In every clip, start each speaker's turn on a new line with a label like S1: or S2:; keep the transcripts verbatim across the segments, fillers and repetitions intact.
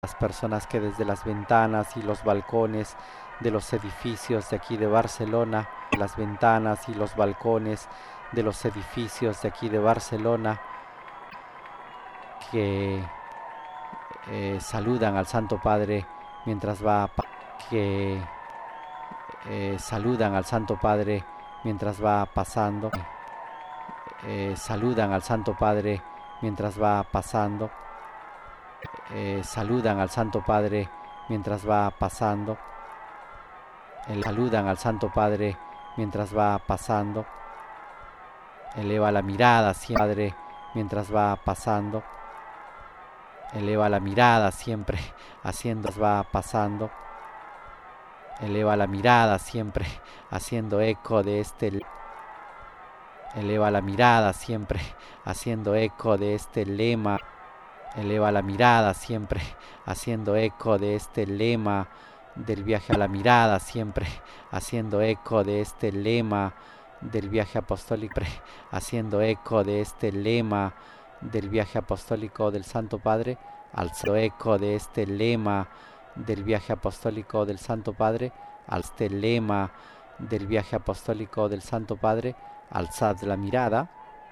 S1: Las personas que desde las ventanas y los balcones de los edificios de aquí de Barcelona, las ventanas y los balcones de los edificios de aquí de Barcelona, que eh, saludan al Santo Padre mientras va pa- que eh, saludan al Santo Padre mientras va pasando, eh, saludan al Santo Padre mientras va pasando, eh, saludan al Santo Padre mientras va pasando, el, saludan al Santo Padre mientras va pasando, eleva la mirada siempre mientras va pasando, eleva la mirada siempre haciendo va pasando, eleva la mirada siempre haciendo eco de este, eleva la mirada siempre haciendo eco de este lema, eleva la mirada siempre haciendo eco de este lema del viaje a la mirada siempre haciendo eco de este lema del viaje apostólico, haciendo eco de este lema del viaje apostólico del Santo Padre, alzó eco de este lema del viaje apostólico del Santo Padre, al este lema del viaje apostólico del Santo Padre, alzad la mirada,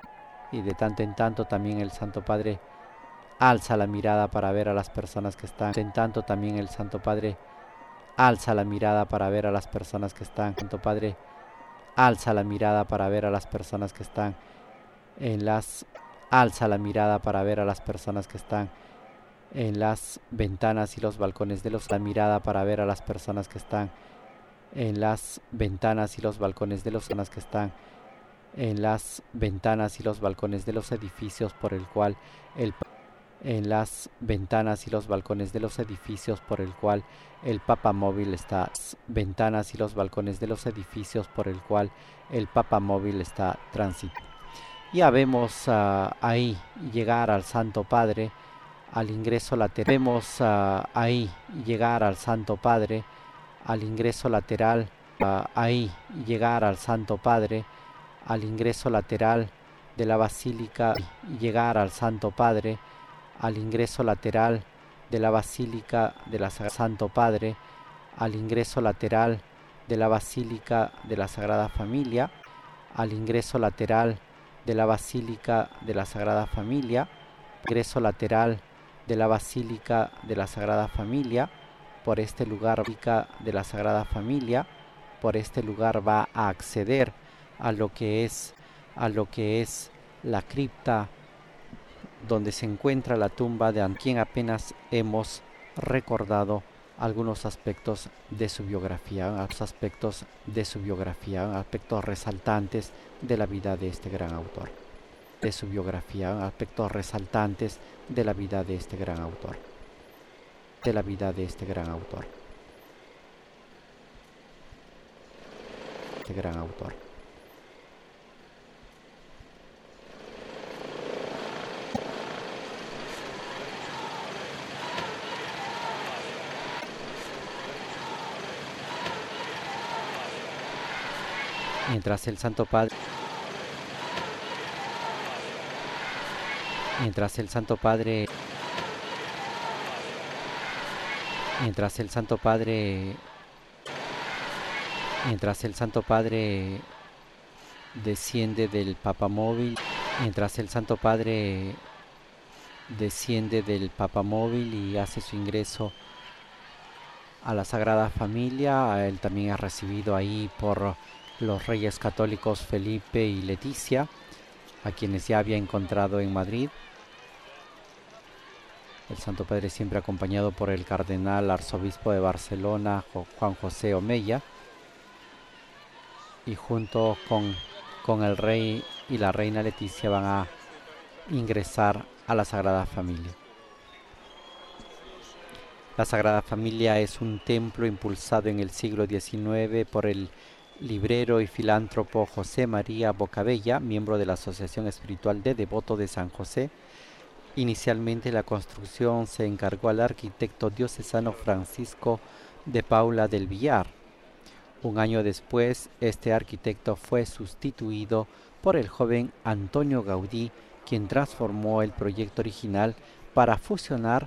S1: y de tanto en tanto también el Santo Padre alza la mirada para ver a las personas que están, en tanto también el Santo Padre alza la mirada para ver a las personas que están, Santo Padre alza la mirada para ver a las personas que están en las alza la mirada para ver a las personas que están en las ventanas y los balcones de los la mirada para ver a las personas que están en las ventanas y los balcones de los personas que están en las ventanas y los balcones de los edificios por el cual el en las ventanas y los balcones de los edificios por el cual el Papa Móvil está ventanas y los balcones de los edificios por el cual el Papa Móvil está transitando. Ya vemos uh, ahí llegar al Santo Padre al ingreso lateral. Vemos uh, ahí llegar al Santo Padre al ingreso lateral. Uh, ahí llegar al Santo Padre al ingreso lateral de la Basílica. Llegar al Santo Padre al ingreso lateral de la Basílica de la Sagrada Santo Padre, al ingreso lateral de la Basílica de la Sagrada Familia, al ingreso lateral de la Basílica de la Sagrada Familia, ingreso lateral de la Basílica de la Sagrada Familia, por este lugar de la Sagrada Familia, por este lugar va a acceder a lo que es a lo que es la cripta donde se encuentra la tumba de quien apenas hemos recordado algunos aspectos de su biografía, aspectos de su biografía, aspectos resaltantes de la vida de este gran autor, de su biografía, aspectos resaltantes de la vida de este gran autor, de la vida de este gran autor, este gran autor. Mientras el Santo Padre mientras el Santo Padre mientras el Santo Padre mientras el Santo Padre desciende del Papamóvil, mientras el Santo Padre desciende del Papamóvil y hace su ingreso a la Sagrada Familia, él también es recibido ahí por los reyes católicos Felipe y Leticia, a quienes ya había encontrado en Madrid. El Santo Padre siempre acompañado por el cardenal arzobispo de Barcelona, Juan José Omeya, y junto con, con el rey y la reina Leticia van a ingresar a la Sagrada Familia. La Sagrada Familia es un templo impulsado en el siglo diecinueve por el librero y filántropo José María Bocabella, miembro de la Asociación Espiritual de Devotos de San José. Inicialmente la construcción se encargó al arquitecto diocesano Francisco de Paula del Villar. Un año después, este arquitecto fue sustituido por el joven Antonio Gaudí, quien transformó el proyecto original para fusionar